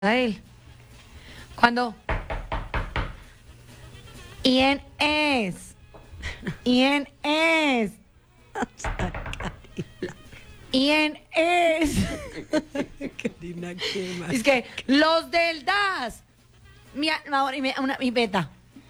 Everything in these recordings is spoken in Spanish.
a él. Cuando Ian es Ian es Ian es Karina, ¿qué más? es que los del DAS mi beta.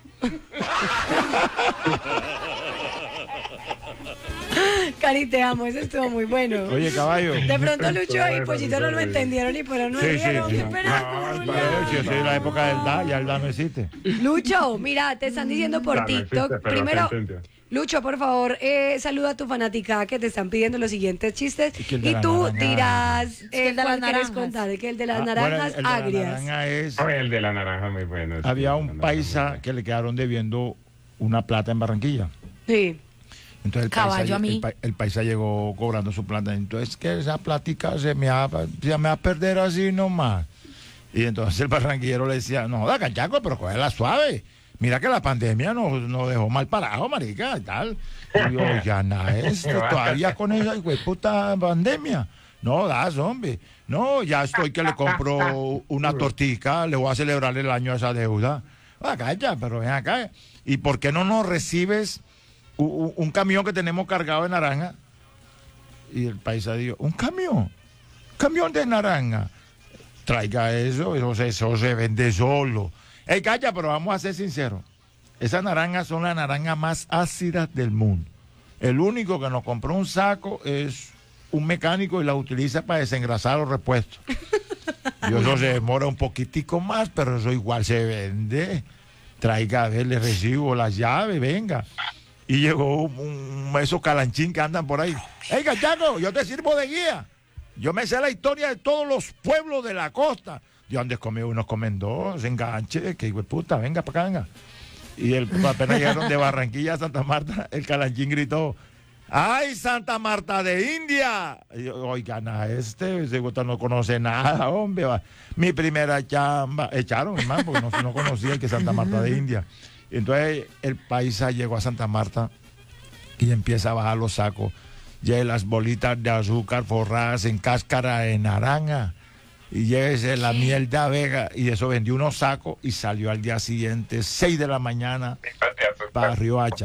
Cari, te amo, eso estuvo muy bueno. Oye, caballo. De pronto Lucho y Pollito no lo entendieron y pero no Sí, rieron. sí, ¡Qué sí. película! Sí, sí, la época del DA, ya el DA no existe. Lucho, mira, te están diciendo por Ya no TikTok. existe, pero Primero, sí, Cintia. Lucho, por favor, saluda a tu fanática que te están pidiendo los siguientes chistes. Y que el de Y la tú naranja. dirás que el de las cuál quieres naranjas. contar, que el de las Bueno, naranjas el de la agrias. naranja es... Oye, el de la naranja muy bueno. sí, Había la un naranja paisa muy bueno. que le quedaron debiendo una plata en Barranquilla. Sí. Entonces Caballo a mí. el paisa llegó cobrando su plata. Entonces que esa plática se me va a perder así nomás. Y entonces el barranquillero le decía, no, da cachaco, pero cógela suave. Mira que la pandemia nos dejó mal parado, marica, y tal. Y yo, ya nada, todavía con esa puta pandemia. No, das, hombre. No, ya estoy que le compro una tortica, le voy a celebrar el año a esa deuda. Acá ya, pero ven acá. ¿Y por qué no nos recibes un camión que tenemos cargado de naranja? Y el paisa dijo, ¿un camión de naranja? Traiga eso se vende solo. Ey, calla, pero vamos a ser sinceros. Esas naranjas son las naranjas más ácidas del mundo. El único que nos compró un saco es un mecánico y la utiliza para desengrasar los repuestos. Y eso se demora un poquitico más, pero eso igual se vende. Traiga, a ver, le recibo las llaves, venga. Y llegó esos calanchín que andan por ahí. ¡Ey, cachaco, yo te sirvo de guía! Yo me sé la historia de todos los pueblos de la costa. Yo antes comí unos, comen dos, enganche, que hijo de puta, venga para acá, venga. Y apenas llegaron de Barranquilla a Santa Marta, el calanchín gritó, ¡ay, Santa Marta de India! Y yo, oigan, ese gusto no conoce nada, hombre. Va. Mi primera chamba, echaron, hermano, porque no conocía el que Santa Marta de India. Entonces el paisa llegó a Santa Marta y empieza a bajar los sacos. Lleve las bolitas de azúcar forradas en cáscara de naranja. Y llévese la miel de abeja. Y eso vendió unos sacos y salió al día siguiente, 6 de la mañana, para Riohacha.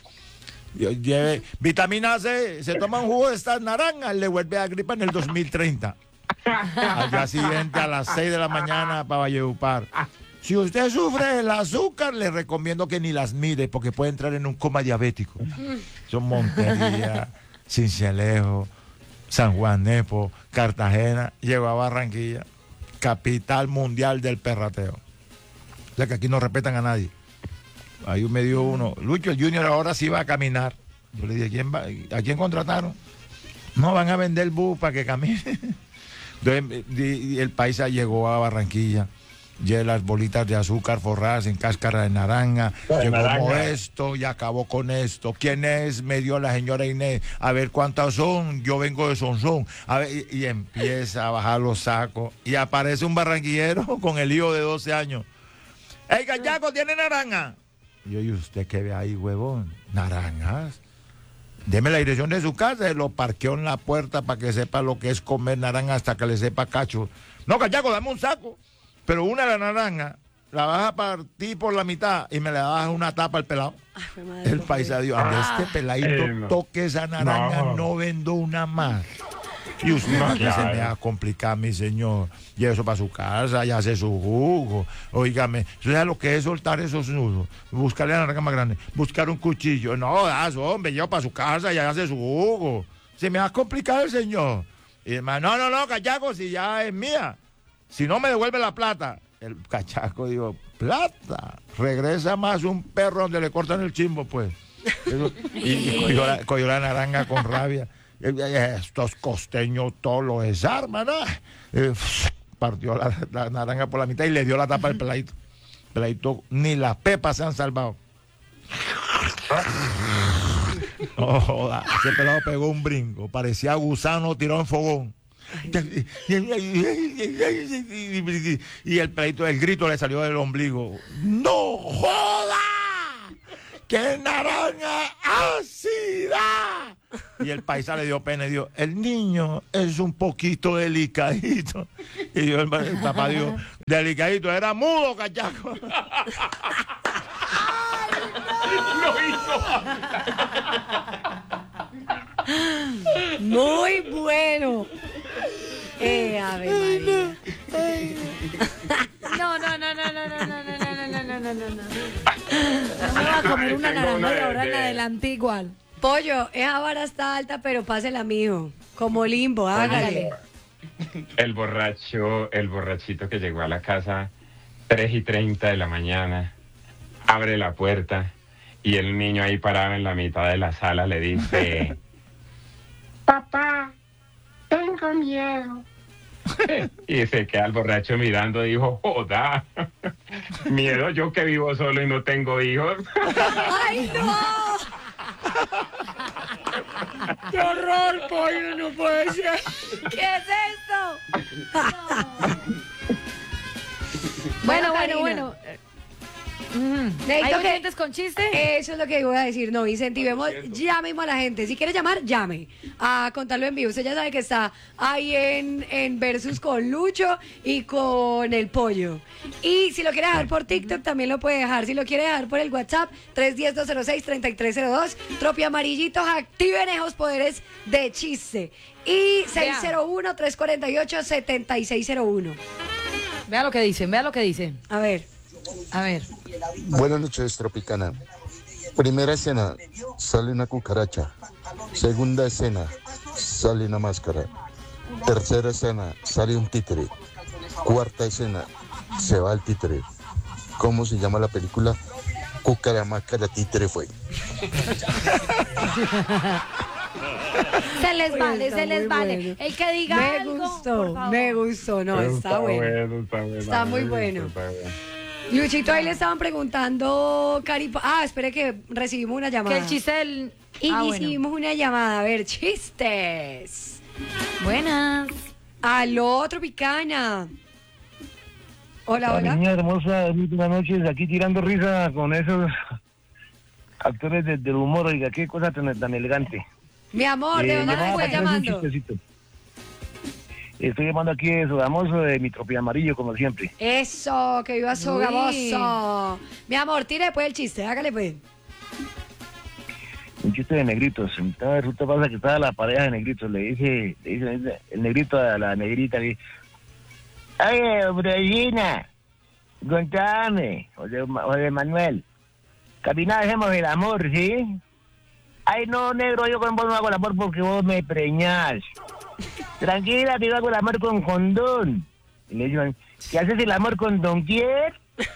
Lleve vitamina C, se toma un jugo de estas naranjas, le vuelve a gripa en el 2030. Al día siguiente, a las 6 de la mañana, para Valledupar. Si usted sufre del azúcar, le recomiendo que ni las mire, porque puede entrar en un coma diabético. Son Montería, Cincelejo, San Juan Nepo, Cartagena, llegó a Barranquilla, capital mundial del perrateo. O sea que aquí no respetan a nadie. Ahí me dio uno, Lucho, el Junior ahora sí va a caminar. Yo le dije, ¿a quién contrataron? No, van a vender bus para que camine. Entonces, y el paisa llegó a Barranquilla. Lleva las bolitas de azúcar forradas en cáscara de naranja. Llegó Modesto y acabó con esto. ¿Quién es? Me dio la señora Inés. A ver cuántas son. Yo vengo de Sonsón. A ver, y empieza a bajar los sacos. Y aparece un barranquillero con el hijo de 12 años. ¡Ey, cachaco, tiene naranja! Y yo, ¿y usted qué ve ahí, huevón? ¿Naranjas? Deme la dirección de su casa. Y lo parqueó en la puerta para que sepa lo que es comer naranja hasta que le sepa cacho. No, cachaco, dame un saco. Pero una de la naranja la vas a partir por la mitad y me le das una tapa al pelado. Ay, madre, El paisa dijo, este peladito no. toque esa naranja, no vendo una más. Y usted No, que se claro. me va a complicar, mi señor. Lleve eso para su casa y hace su jugo. Óigame, ¿sabe lo que es soltar esos nudos? Buscarle la naranja más grande. Buscar un cuchillo. No, das, hombre, lleva para su casa y hace su jugo. Se me va a complicar el señor. Y además, no, cachaco, si ya es mía. Si no me devuelve la plata. El cachaco dijo, plata. Regresa más un perro donde le cortan el chimbo, pues. Y cogió la naranja con rabia. Estos costeños todos los desarman, ¿no? Partió la naranja por la mitad y le dio la tapa al peladito. Peladito, ni las pepas se han salvado. No joda, ese pelado pegó un brinco. Parecía gusano tirado en fogón. Y el peladito, el grito le salió del ombligo. ¡No joda! ¡Qué naranja ácida! Y el paisa le dio pena y dijo, el niño es un poquito delicadito. Y el papá dijo, delicadito, era mudo, cachaco. Lo hizo. Muy bueno. Ave María. No. No me va a comer una naranja de ahora en adelante igual. Pollo, esa vara está alta, pero pásela, mijo. Como limbo, hágale. El borrachito que llegó a la casa 3:30 de la mañana, abre la puerta y el niño ahí parado en la mitad de la sala le dice, papá, tengo miedo. Y se queda el borracho mirando, dijo, joda, miedo yo que vivo solo y no tengo hijos. ¡Ay, no! ¡Qué horror, pollo! No puede ser. ¿Qué es esto? Bueno. Necesito ¿Hay que- oyentes con chiste? Eso es lo que iba a decir. No, incentivemos ya mismo a la gente. Si quiere llamar, llame a contarlo en vivo. Usted ya sabe que está ahí en Versus con Lucho y con el pollo. Y si lo quiere dejar por TikTok, también lo puede dejar. Si lo quiere dejar por el WhatsApp, 310-206-3302. Tropi Amarillitos, activen esos poderes de chiste. Y 601-348-7601. Vea lo que dicen. A ver. Buenas noches, Tropicana. Primera escena, sale una cucaracha. Segunda escena, sale una máscara. Tercera escena, sale un títere. Cuarta escena, se va el títere. ¿Cómo se llama la película? Cúcara, máscara, títere fue. Se les Uy, vale, está se les muy vale. bueno. El que diga Me algo, por gustó, favor. me gustó. No, está bueno. Está muy bueno. Está bueno. Luchito, ahí le estaban preguntando, espere que recibimos una llamada. Que el chiste del... Y bueno. recibimos una llamada. A ver, chistes. Buenas. Aló, Tropicana. Hola, hola. Niña hermosa, muy buenas noches. Aquí tirando risa con esos actores del humor. Oiga, qué cosa tan elegante. Mi amor, ¿de dónde llamaba nos estás para hacer un llamando? chistecito. Estoy llamando aquí de Sogamoso, de mi Tropi Amarillo, como siempre. Eso, que viva Sogamoso. Mi amor, tire pues el chiste, hágale pues. Un chiste de negritos. Entonces resulta pasa que estaba la pareja de negritos. Le dice el negrito a la negrita, le dice, oye, Brejina, contame, José Manuel, camina, dejemos el amor, ¿sí? Ay, no, negro, yo con vos no hago el amor porque vos me preñás. Tranquila, que yo hago el amor con condón. Y le dicen, ¿qué haces el amor con Don Quier?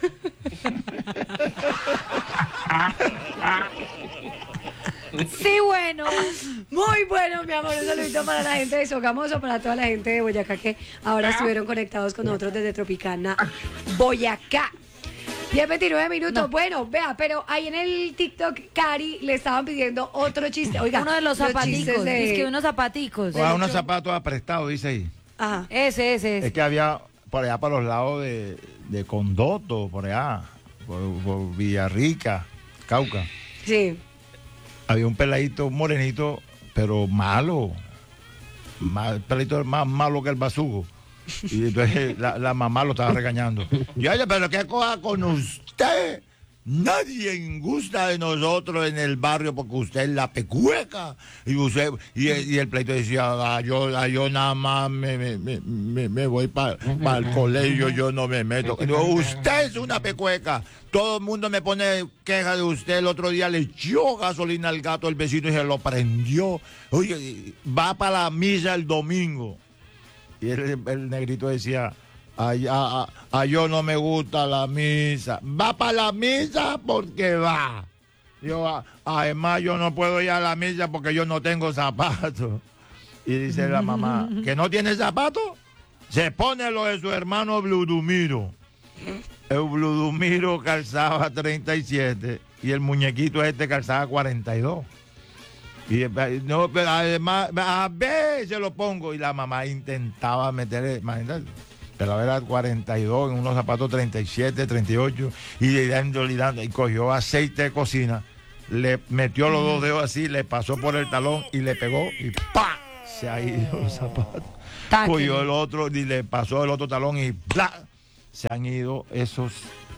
Sí, bueno. Muy bueno, mi amor. Un saludito para la gente de Sogamoso, para toda la gente de Boyacá que ahora estuvieron conectados con nosotros desde Tropicana, Boyacá. 10:29 minutos. Bueno, vea, pero ahí en el TikTok, Cari le estaban pidiendo otro chiste. Oiga, Uno de los chistes zapaticos. de- Es que unos zapaticos. O a unos zapatos aprestados, dice ahí. Ajá. Ese. Es que había por allá para los lados de Condoto, por allá, por Villarrica, Cauca. Sí. Había un peladito, un morenito, pero malo. Peladito más malo que el basugo. Y entonces la mamá lo estaba regañando. Y oye, pero qué cosa con usted. Nadie gusta de nosotros en el barrio porque usted es la pecueca. Y el pleito decía, yo nada más me voy para el colegio, yo no me meto. Y digo, usted es una pecueca. Todo el mundo me pone queja de usted. El otro día le echó gasolina al gato el vecino y se lo prendió. Oye, va para la misa el domingo. Y el negrito decía, yo no me gusta la misa. Va para la misa porque va. Yo, además, yo no puedo ir a la misa porque yo no tengo zapatos. Y dice la mamá, ¿que no tiene zapatos? Se pone lo de su hermano Bludumiro. El Bludumiro calzaba 37 y el muñequito este calzaba 42. Y no, pero además, a veces lo pongo y la mamá intentaba meter, imagínate, pero era 42 en unos zapatos 37, 38 y dándole y cogió aceite de cocina le metió los dos dedos así, le pasó por el talón y le pegó y ¡pa! Se ha ido el zapato. Cogió el otro y le pasó el otro talón y ¡bla! Se han ido esos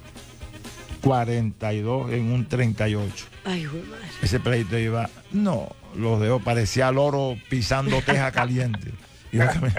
42 en un 38. Ay, güey, madre. Ese pleito iba, no, los dedos parecía loro pisando teja caliente. Y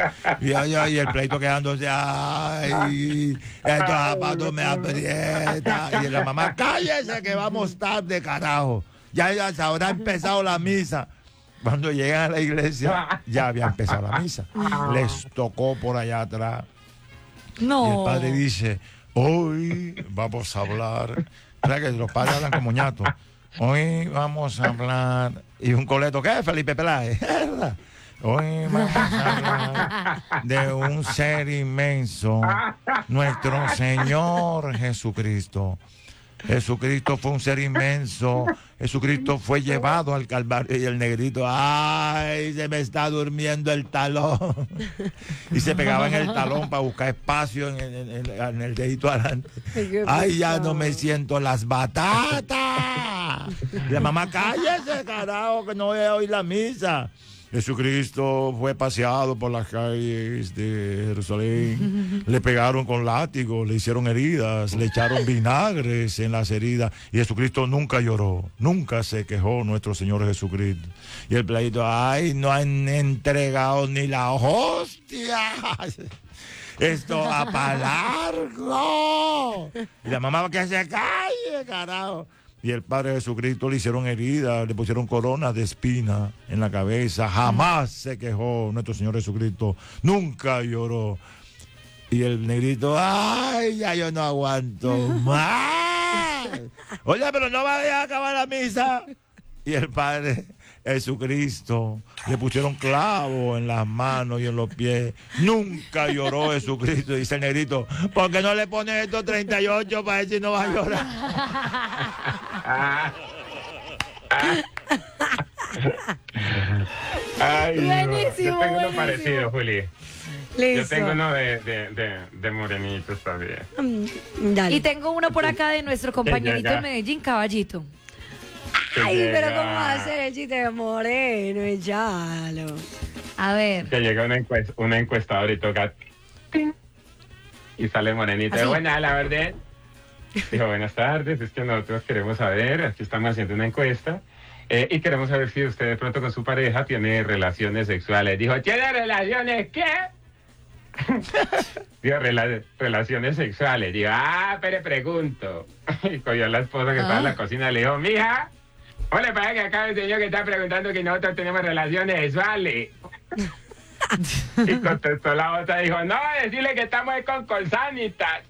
el pleito quedándose, ay, estos zapatos me aprietan. Y la mamá, cállese que vamos tarde, carajo. Ya se habrá empezado la misa. Cuando llegan a la iglesia, ya había empezado la misa. Les tocó por allá atrás. No. Y el padre dice, hoy vamos a hablar. O sea que los padres hablan como ñatos. Hoy vamos a hablar. Y un coleto, ¿qué? Felipe Peláez. Hoy vamos a hablar de un ser inmenso, nuestro Señor Jesucristo. Jesucristo fue un ser inmenso. Jesucristo fue llevado al Calvario y el negrito, ¡ay! Se me está durmiendo el talón. Y se pegaba en el talón para buscar espacio en el dedito adelante. ¡Ay, ya no me siento las batatas! La mamá, cállese, carajo, que no voy a oír la misa. Jesucristo fue paseado por las calles de Jerusalén, le pegaron con látigos, le hicieron heridas, le echaron vinagres en las heridas y Jesucristo nunca lloró, nunca se quejó nuestro Señor Jesucristo. Y el pleito, ay, no han entregado ni la hostia. Esto va para largo. Y la mamá, que se calle, carajo. Y el Padre Jesucristo le hicieron heridas, le pusieron coronas de espina en la cabeza. Jamás se quejó nuestro Señor Jesucristo. Nunca lloró. Y el negrito, ay, ya yo no aguanto más. Oye, pero no va a dejar acabar la misa. Y el Padre Jesucristo le pusieron clavos en las manos y en los pies. Nunca lloró Jesucristo. Dice el negrito, ¿por qué no le pones estos 38 para ver si no va a llorar? Ay, Buenísimo, yo tengo uno buenísimo. parecido, Juli. Listo. Yo tengo uno de morenitos también. Dale. Y tengo uno por acá de nuestro compañerito ya. de Medellín, Caballito. Ay, Que pero llega- ¿cómo va a ser el chiste de moreno? Échalo. A ver. Que llega una encuestadora y toca ¡ting! Y sale morenito. Así. Buena, la verdad. Dijo, buenas tardes, es que nosotros queremos saber, aquí estamos haciendo una encuesta, y queremos saber si usted de pronto con su pareja tiene relaciones sexuales. Dijo, ¿tiene relaciones qué? Dijo, relaciones sexuales. Dijo, pero pregunto. Y cogió a la esposa que estaba en la cocina y le dijo, mija, ¿o le parece que acá el señor que está preguntando que nosotros tenemos relaciones sexuales? Y contestó la otra, dijo, no, decirle que estamos con Colsanitas.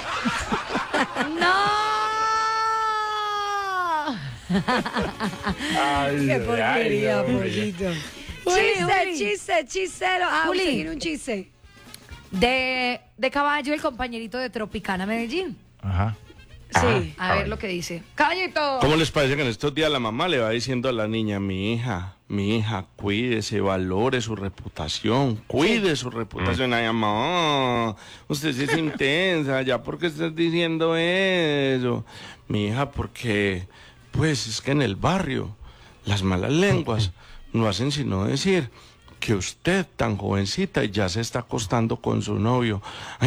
¡No! Ay, Qué porquería, ay, no, pollito. Juli. Chistero. Juli. ¿Usted tiene un chiste? De Caballo, el compañerito de Tropicana Medellín. Ajá. Sí. A ver lo que dice. Caballito. ¿Cómo les parece que en estos días la mamá le va diciendo a la niña, mi hija, cuídese, valore su reputación, cuide su reputación? Ay, mamá, usted sí es intensa, ya, ¿por qué estás diciendo eso? Mi hija, porque, pues, es que en el barrio las malas lenguas no hacen sino decir que usted, tan jovencita, ya se está acostando con su novio. Ay,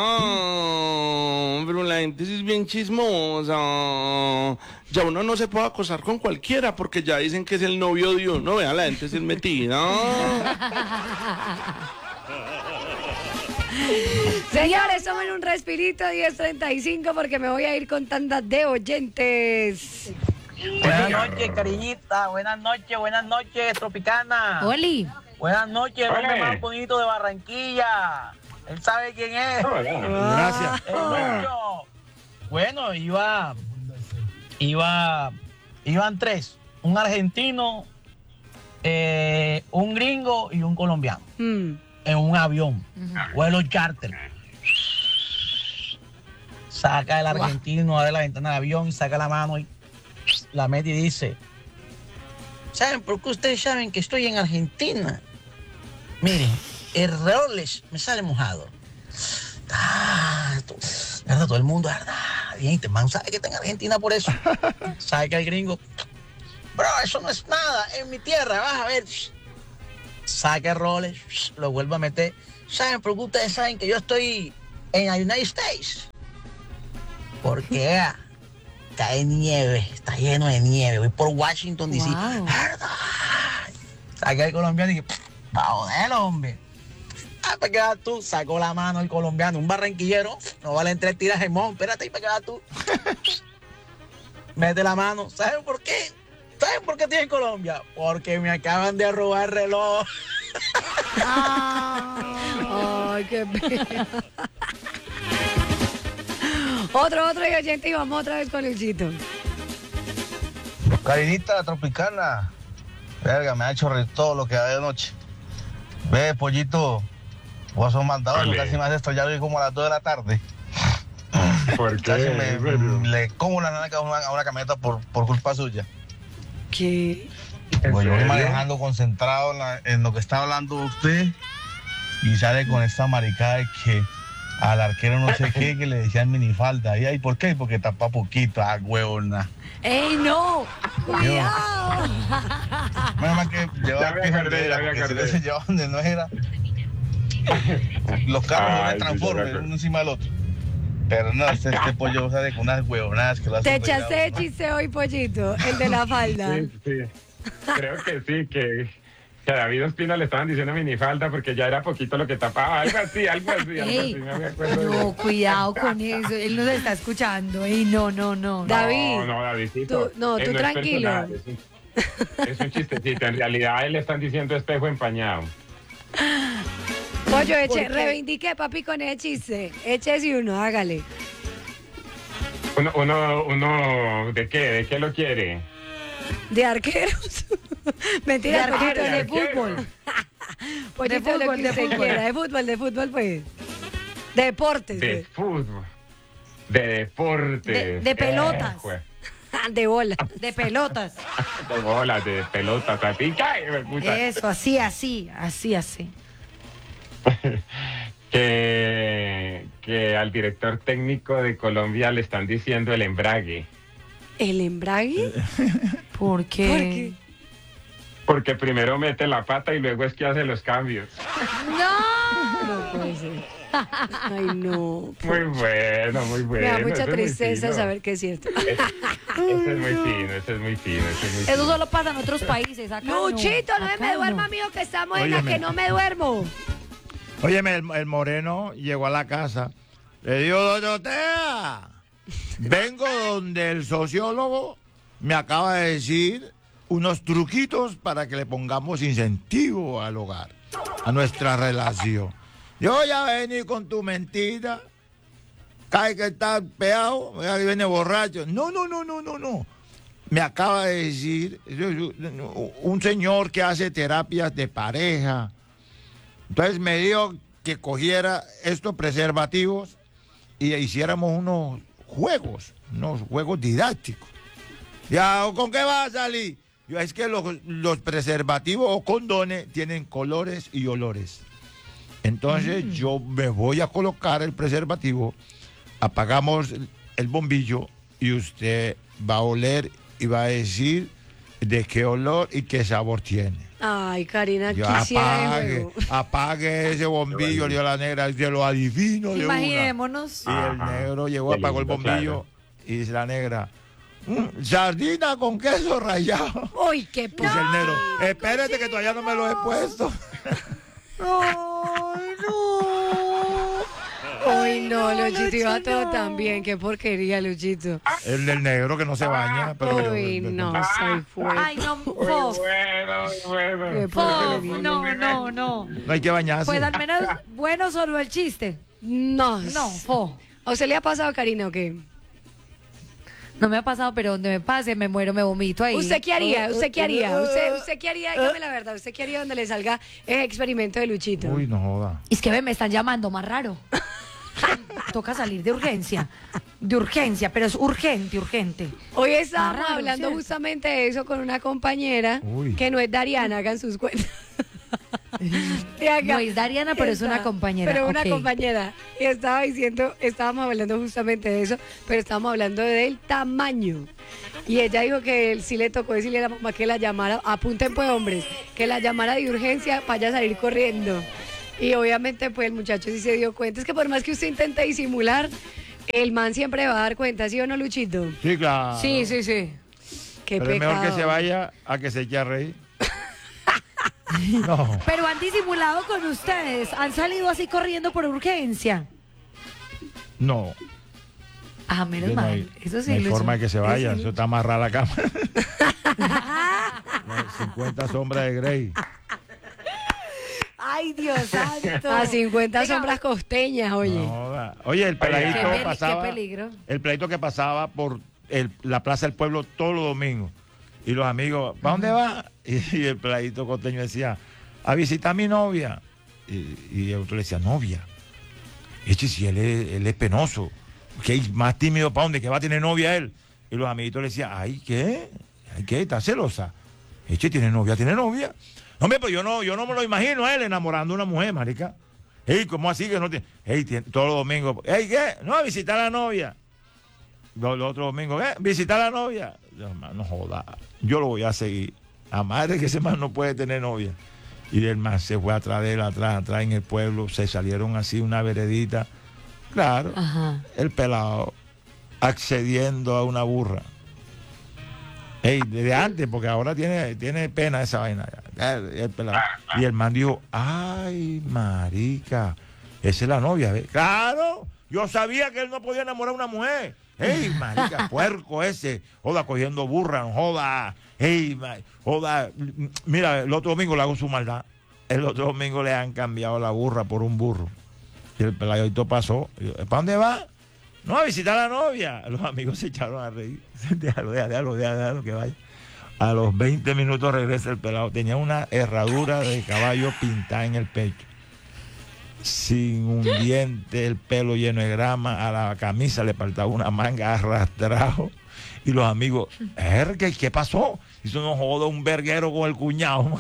mamá, pero la gente sí es bien chismosa. Ya uno no se puede acostar con cualquiera porque ya dicen que es el novio de uno. Vea, la gente sí es metida. Señores, tomen un respirito, 10:35, porque me voy a ir con tandas de oyentes. Buenas noches, cariñita. Buenas noches, Tropicana. Oli. Buenas noches, el hombre Ole. más bonito de Barranquilla. Él sabe quién es. Gracias. El niño. Bueno, iban tres. Un argentino, un gringo y un colombiano. En un avión. Vuelo charter. Saca el argentino, abre la ventana del avión y saca la mano y la mete y dice: ¿saben por qué ustedes saben que estoy en Argentina? Miren, el Rolex me sale mojado. ¿Verdad? Todo el mundo, ¿verdad? Bien, este man sabe que está en Argentina por eso. Sabe que el gringo bro, eso no es nada, en mi tierra, vas a ver. Saca roles, lo vuelvo a meter. ¿Saben por qué ustedes saben que yo estoy en los United States? Porque cae nieve, está lleno de nieve. Voy por Washington, D.C. Wow. ¿Verdad? Saca el colombiano y que, pa' joder, hombre. ¿Para qué vas tú? Sacó la mano el colombiano, un barranquillero. No valen 3 tiras de mon. Espérate, ¿para qué vas tú? Mete la mano. ¿Saben por qué? ¿Saben por qué estoy en Colombia? Porque me acaban de robar el reloj. Ay, qué pena. Otro y oyente y vamos otra vez con Luchito. Carinita tropicana. Verga, me ha hecho reír todo lo que da de noche. Ve, pollito, vos sos mandado, Ole. casi me has estrellado hoy como a las 2 de la tarde. ¿Por qué? Casi ¿En serio? le como la nana a una camioneta por culpa suya. ¿Qué? ¿En Pues yo voy serio? manejando concentrado en lo que está hablando usted y sale con esta maricada de que al arquero no sé qué, que le decían minifalda. ¿Y ahí por qué? Porque tapa poquito, huevona. ¡Ey, no! ¡Cuidado! Menos mal que Ya llevaba me que acordé, ya me porque si acordé. no se llevaba donde no era. Los carros no Ay, se sí, transforman ya me uno encima del otro. Pero no, este pollo sale con unas huevonadas que lo hacen. Te reír a echaste uno. de chiste hoy, pollito, el de la falda. Sí, sí. Creo que sí, que a David Ospina le estaban diciendo minifalda porque ya era poquito lo que tapaba. Algo así, Ey, no me acuerdo. no, cuidado con eso. Él nos está escuchando. Ey, no. David, No, Davidcito. tú es tranquilo. personal, es un chistecito. En realidad a él le están diciendo espejo empañado. pollo, ¿Por qué? reivindique, papi, con ese chiste. Échese uno, hágale. Uno, ¿de qué? ¿De qué lo quiere? De arqueros. Mentira, De pollito, arqueros, de de arqueros. fútbol. Pollito, lo fútbol, que de usted fútbol. quiera. De fútbol, pues. De deportes. De pues. fútbol. De deportes. De pelotas. Jue- De bola. De pelotas. De bolas, de pelotas. Pica, puta. Eso, así. Que al director técnico de Colombia le están diciendo el embrague. ¿El embrague? ¿Por qué? ¿Por qué? Porque primero mete la pata y luego es que hace los cambios. No puede ser. Ay, no. Muy bueno, muy bueno. Me da mucha ese es muy tristeza fino. saber que es cierto. Ese es muy fino, ese es muy fino, ese es muy Eso fino. solo pasa en otros países. Acá Luchito, no acá me duerma, amigo, que estamos en la Óyeme. que no me duermo. Óyeme, el moreno llegó a la casa. Le dijo, Dorotea, vengo donde el sociólogo me acaba de decir unos truquitos para que le pongamos incentivo al hogar, a nuestra relación. Yo ya vení con tu mentira. Cae que está peado, que viene borracho. No. Me acaba de decir un señor que hace terapias de pareja. Entonces me dijo que cogiera estos preservativos y hiciéramos unos juegos didácticos. Ya, ¿con qué va a salir? Yo, es que los preservativos o condones tienen colores y olores. Entonces yo me voy a colocar el preservativo, apagamos el bombillo y usted va a oler y va a decir de qué olor y qué sabor tiene. Ay, Karina, Yo quisiera el juego. apague ese bombillo, le dio la negra, se lo adivino de una. Imaginémonos. Y el negro llegó, Qué apagó el lindo, bombillo y dice la negra, sardina con queso rallado. Uy, qué Dice el negro, espérate que todavía no me lo he puesto. Uy, no, Luchito, iba todo tan bien. Qué porquería, Luchito. El del negro que no se baña. Pero Uy, no, soy fuerte. Ay, no, Muy Fo. bueno, muy bueno. Qué Fo, porquería. no. No hay que bañarse. Pues al menos bueno solo el chiste. No. No, Fo. ¿A usted le ha pasado, Karina, o qué? No me ha pasado, pero donde me pase me muero, me vomito ahí. ¿Usted qué haría? ¿Usted qué haría? ¿Usted qué haría? Dígame la verdad. ¿Usted qué haría donde le salga el experimento de Luchito? Uy, no joda. Es que me están llamando más raro. Toca salir de urgencia. De urgencia, pero es urgente. Hoy estábamos Más raro, hablando ¿cierto? justamente de eso con una compañera Uy. que no es Dariana, hagan sus cuentas. Y acá No es Dariana, pero es una compañera. Pero una Ok. compañera. Y estaba diciendo, estábamos hablando justamente de eso, pero estábamos hablando del tamaño. Y ella dijo que él sí le tocó decirle a la mamá que la llamara, apunten pues hombres, que la llamara de urgencia para ella salir corriendo. Y obviamente pues el muchacho sí se dio cuenta. Es que por más que usted intente disimular, el man siempre va a dar cuenta, ¿sí o no, Luchito? Sí, claro. Sí. Qué Pero es pecado. mejor que se vaya a que se eche a reír. No. Pero han disimulado con ustedes. Han salido así corriendo por urgencia. No. Ah, menos No mal. hay, Eso sí, no hay Lucho. forma de que se vaya. Sí. Eso está amarrada la cama. Las 50 sombras de Grey. Ay, Dios santo. A 50 Venga, sombras costeñas, oye. No joda. Oye, el Qué, peladito qué pasaba. peligro. El peladito que pasaba por la Plaza del Pueblo todos los domingos. Y los amigos, ¿para dónde va? Y el peladito costeño decía, a visitar a mi novia. Y el otro le decía, novia. Eche, si él es penoso. Que es más tímido, ¿para dónde? Que va a tener novia él. Y los amiguitos le decían, ay, ¿qué? Ay, ¿qué? ¿Está celosa? Eche, ¿tiene novia? ¿Tiene novia? No, hombre, pues yo no me lo imagino a él enamorando a una mujer, marica. Ey, ¿cómo así que no tiene? Ey, todos los domingos. Ey, ¿qué? No, a visitar a la novia. Los otros domingos, visitar a la novia. No joda, yo lo voy a seguir. A madre que ese man no puede tener novia. Y el man se fue atrás de él, atrás en el pueblo. Se salieron así una veredita. Claro, Ajá. el pelado accediendo a una burra. Ey, desde antes, porque ahora tiene pena esa vaina. El pelado. Y el man dijo, ay, marica, esa es la novia. ¿Ve? Claro, yo sabía que él no podía enamorar a una mujer. Ey, marica, puerco ese. Joda, cogiendo burra, no joda. Ey, joda. Mira, el otro domingo le hago su maldad. El otro domingo le han cambiado la burra por un burro. Y el peladito pasó. ¿Para dónde va? No, a visitar a la novia. Los amigos se echaron a reír. Déjalo que vaya. A los 20 minutos regresa el pelado. Tenía una herradura de caballo pintada en el pecho. Sin un diente, el pelo lleno de grama, a la camisa le faltaba una manga arrastrado. Y los amigos, ¿qué pasó? Hizo no joda un verguero con el cuñado.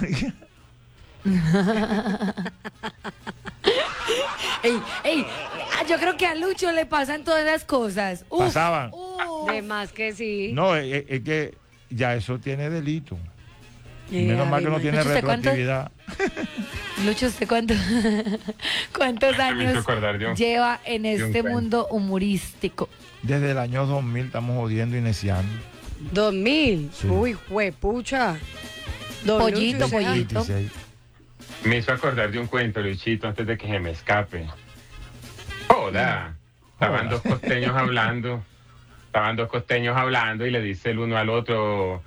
Ey, yo creo que a Lucho le pasan todas esas cosas. Uf, Pasaban. De más que sí. No, es que ya eso tiene delito. Ave Menos mal que no María. tiene ¿Usted cuánto? retroactividad. Lucho, ¿usted cuántos años acordar de un- lleva en de un este cuento. mundo humorístico? Desde el año 2000 estamos jodiendo y neciando. 2000. Sí. Uy, juepucha. Don Pollito, Lucho, ¿será? pollito. 26. Me hizo acordar de un cuento, Luchito, antes de que se me escape. Joda. Estaban dos costeños hablando y le dice el uno al otro,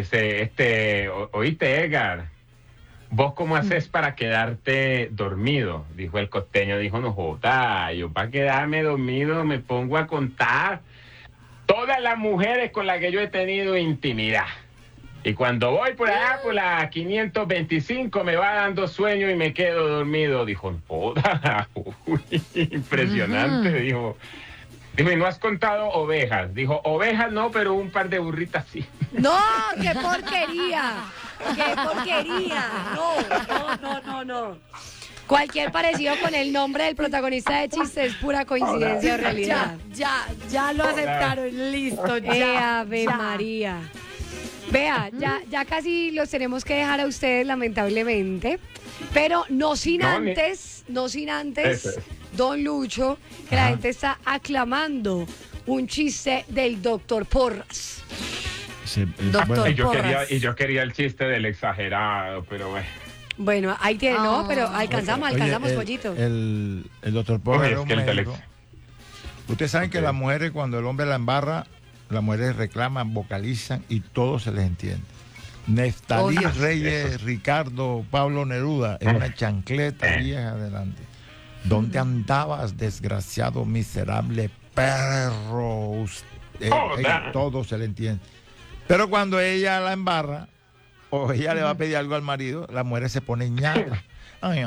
oíste, Edgar, ¿vos cómo haces para quedarte dormido? Dijo el costeño, dijo, no joda, yo para quedarme dormido me pongo a contar todas las mujeres con las que yo he tenido intimidad. Y cuando voy por allá, por la 525, me va dando sueño y me quedo dormido. Dijo, joda, uy, impresionante, dijo. Dijo, ¿y no has contado ovejas? Dijo, ovejas no, pero un par de burritas sí. No, qué porquería. Qué porquería. No. Cualquier parecido con el nombre del protagonista de chiste es pura coincidencia o realidad. Ya lo aceptaron, listo, Ave María. Vea, ya casi los tenemos que dejar a ustedes, lamentablemente. Pero no sin antes, Eso. don Lucho, que la gente está aclamando un chiste del doctor Porras. Sí, Doctor. bueno, Y yo quería el chiste del exagerado, pero bueno. Bueno, ahí tiene, no, pero alcanzamos, oye, pollito. El doctor Porras Oye, era es un que el médico. Ustedes saben que Ok. las mujeres, cuando el hombre la embarra, las mujeres reclaman, vocalizan y todo se les entiende. Neftalí Oh, Dios. Reyes, Ricardo, Pablo Neruda, en una chancleta vieja adelante. ¿Dónde andabas, desgraciado, miserable perro? Todo se le entiende. Pero cuando ella la embarra, o ella le va a pedir algo al marido, las mujeres se ponen ñatas. Ay,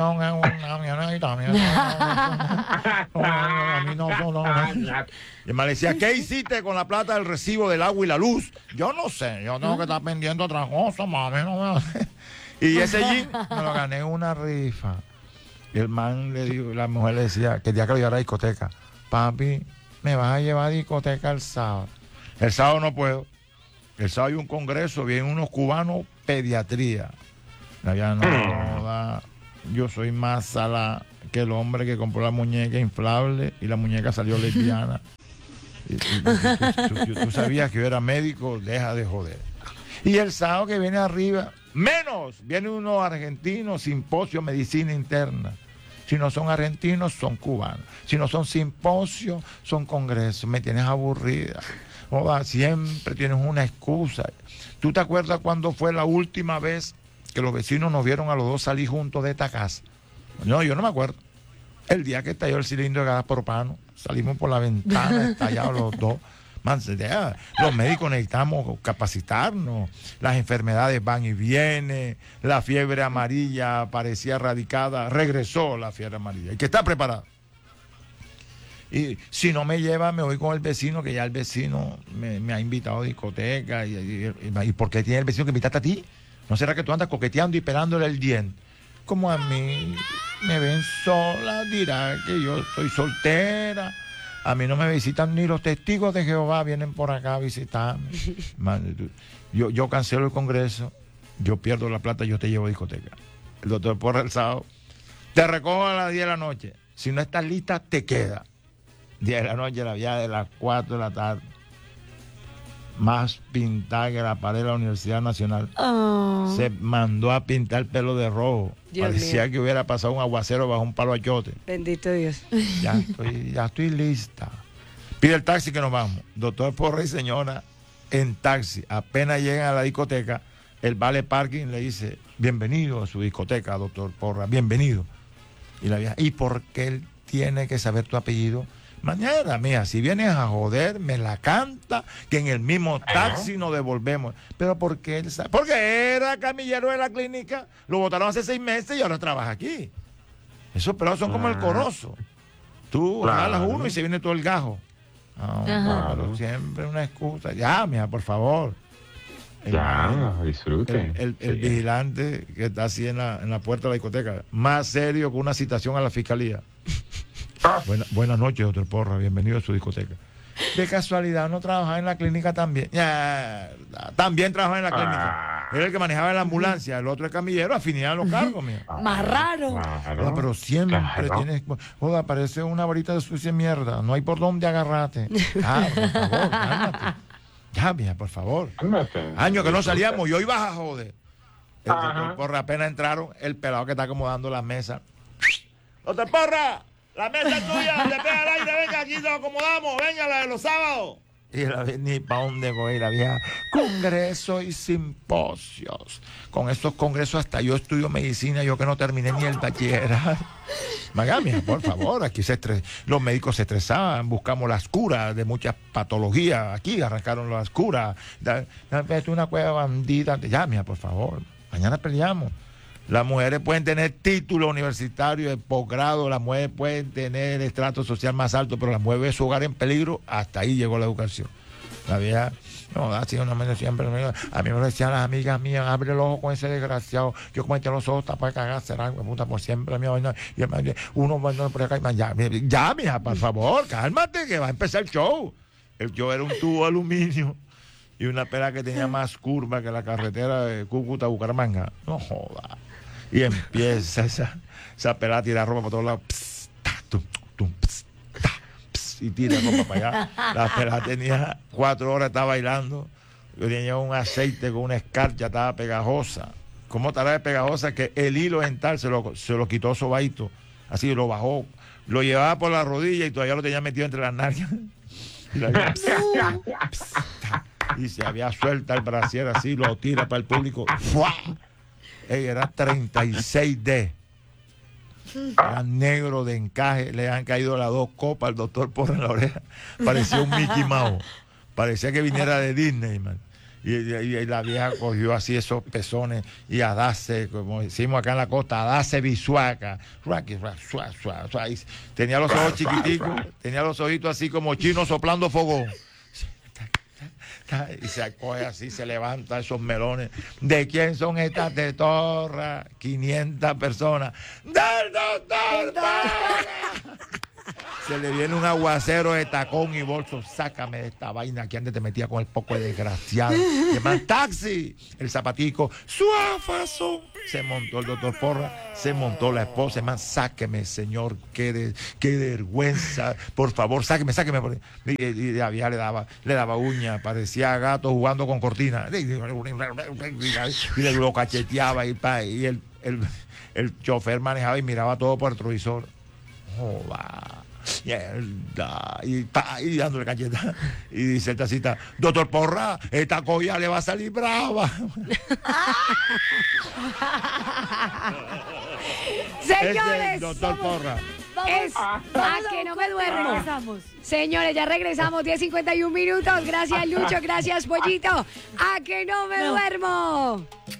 y me decía, ¿qué hiciste con la plata del recibo del agua y la luz? Yo no sé, yo tengo que estar pendiente de otra cosa, mami. Y ese jean me lo gané en una rifa. Y el man le dijo, la mujer le decía, que el día que lo llevara a discoteca, papi, me vas a llevar a discoteca el sábado. El sábado no puedo. El sábado hay un congreso, vienen unos cubanos, pediatría. Yo soy más sala que el hombre que compró la muñeca inflable y la muñeca salió lesbiana. Tú sabías que yo era médico, deja de joder. Y el sábado que viene arriba, menos, viene uno argentino, simposio, medicina interna. Si no son argentinos, son cubanos. Si no son simposios, son congresos. Me tienes aburrida. Joda, siempre tienes una excusa. ¿Tú te acuerdas cuándo fue la última vez que los vecinos nos vieron a los dos salir juntos de esta casa? No, yo no me acuerdo. El día que estalló el cilindro de gas propano, salimos por la ventana, estallados los dos. Man, los médicos necesitamos capacitarnos. Las enfermedades van y vienen. La fiebre amarilla parecía erradicada. Regresó la fiebre amarilla. Hay que estar preparado. Y si no me lleva, me voy con el vecino, que ya el vecino me ha invitado a discoteca. ¿Y por qué tiene el vecino que invitarte a ti? ¿No será que tú andas coqueteando y pelándole el diente? Como a mí me ven sola, dirá que yo soy soltera. A mí no me visitan ni los testigos de Jehová, vienen por acá a visitarme. Yo cancelo el congreso, yo pierdo la plata, yo te llevo a discoteca. El doctor Porra el sábado, te recojo a las 10 de la noche. Si no estás lista, te queda. 10 de la noche, la vía de las 4 de la tarde. Más pintada que la pared de la Universidad Nacional. Oh. Se mandó a pintar el pelo de rojo. Dios Parecía mío. que hubiera pasado un aguacero bajo un palo de achote. Bendito Dios. Ya estoy lista. Pide el taxi que nos vamos. Doctor Porra y señora en taxi. Apenas llegan a la discoteca, el vale parking le dice, bienvenido a su discoteca, doctor Porra, bienvenido. Y la vieja, ¿y por qué él tiene que saber tu apellido? Mañana, mía, si vienes a joder, me la canta, que en el mismo taxi nos devolvemos. Pero ¿por qué él sabe? Porque era camillero de la clínica, lo botaron hace 6 meses y ahora trabaja aquí. Esos pelados son como el corozo. Tú jalas uno y se viene todo el gajo. Pero siempre una excusa. Ya, mija, por favor. Disfrute. El vigilante que está así en la puerta de la discoteca, más serio que una citación a la fiscalía. Buenas noches, doctor Porra, bienvenido a su discoteca. De casualidad, ¿no trabajaba en la clínica también? También trabajaba en la clínica. Era el que manejaba la ambulancia, el otro es camillero, afinidad en los cargos, mía. Más raro. Pero siempre tienes... Joda, parece una varita de sucia mierda, no hay por dónde agarrarte. Por favor, cálmate. Ya, mía, por favor. Años que no salíamos y hoy vas a joder. El doctor Porra, apenas entraron, el pelado que está acomodando las mesas. ¡Doctor Porra! ¡La mesa es tuya! ¡Le pega al aire! ¡Venga, aquí nos acomodamos! ¡Venga, la de los sábados! Y la ni para dónde voy, la vieja. Congresos y simposios. Con estos congresos hasta yo estudio medicina, yo que no terminé ni el bachillerato. Magamia, por favor, aquí los médicos se estresaban, buscamos las curas de muchas patologías. Aquí arrancaron las curas. Es una cueva bandida. Ya, mira, por favor, mañana peleamos. Las mujeres pueden tener título universitario de posgrado, las mujeres pueden tener estrato social más alto, pero las mujeres ven su hogar en peligro, hasta ahí llegó la educación. La vieja, no, así una menos siempre, a mí me lo decían las amigas mías, abre el ojo con ese desgraciado, yo como tengo los ojos tapados para cagar, será puta por siempre, y uno bueno por acá, ya, mija, por favor, cálmate, que va a empezar el show. El show era un tubo de aluminio y una pera que tenía más curva que la carretera de Cúcuta a Bucaramanga. No joda. Y empieza esa pelada a tirar ropa por todos lados. Pss, ta, tum, tum, pss, ta, pss, y tira ropa para allá. La pelada tenía 4 horas, estaba bailando. Yo tenía un aceite con una escarcha, estaba pegajosa. ¿Cómo estará de pegajosa? Que el hilo dental se lo quitó Sobaito. Así lo bajó. Lo llevaba por la rodilla y todavía lo tenía metido entre las nalgas. Y, y se había suelta el brasier así, lo tira para el público. ¡Fua! Era 36D. Era negro de encaje. Le han caído las 2 copas al doctor Porra en la oreja. Parecía un Mickey Mouse. Parecía que viniera de Disney, man. Y la vieja cogió así esos pezones y a darse, como decimos acá en la costa, a darse bisuaca. Tenía los ojos chiquiticos, tenía los ojitos así como chinos soplando fogón. Y se acoge así, se levanta esos melones. ¿De quién son estas tetorras? 500 personas. ¡Del doctor Porra! Se le viene un aguacero de tacón y bolso. Sácame de esta vaina que antes te metía con el poco de desgraciado. Llaman taxi. El zapatico. Suafazo. Se montó el doctor Porra. Se montó la esposa. Man, sáqueme, señor. Qué vergüenza. Por favor, sáqueme. Y había le daba uña. Parecía gato jugando con cortina. Y lo cacheteaba. Y el chofer manejaba y miraba todo por el retrovisor. Joda. Y dándole cacheta. Y dice el tacita, doctor Porra, esta colla le va a salir brava. Señores, doctor Porra. Es a que no me duermo. Regresamos. Señores, ya regresamos, 10:51 minutos. Gracias, Lucho. Gracias, Pollito. A que no me duermo.